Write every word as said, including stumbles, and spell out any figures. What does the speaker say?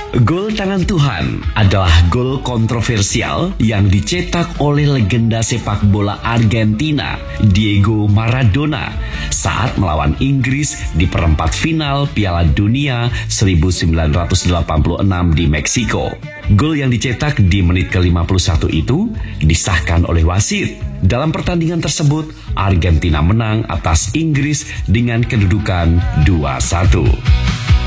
Gol tangan Tuhan adalah gol kontroversial yang dicetak oleh legenda sepak bola Argentina, Diego Maradona, saat melawan Inggris di perempat final Piala Dunia seribu sembilan ratus delapan puluh enam di Meksiko. Gol yang dicetak di menit ke lima puluh satu itu disahkan oleh wasit. Dalam pertandingan tersebut, Argentina menang atas Inggris dengan kedudukan dua satu.